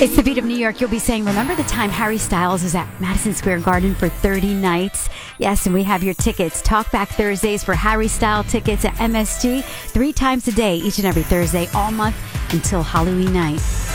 It's the beat of New York. You'll be saying, remember the time Harry Styles was at Madison Square Garden for 30 nights? Yes, and we have your tickets. Talkback Thursdays for Harry Style tickets at MSG 3 times a day, each and every Thursday, all month until Halloween night.